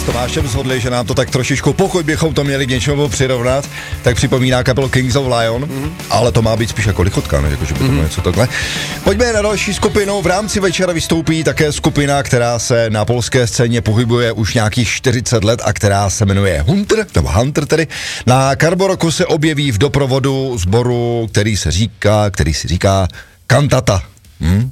Tomášem shodli, že nám to tak trošičku, pokud bychom to měli k něčemu přirovnat, tak připomíná kapelu Kings of Lion, ale to má být spíš jako lichotka, ne? Jako, že by to bylo něco takhle. Pojďme na další skupinu. V rámci večera vystoupí také skupina, která se na polské scéně pohybuje už nějakých 40 let a která se jmenuje Hunter tedy. Na Karboroku se objeví v doprovodu sboru, který si říká Kantata.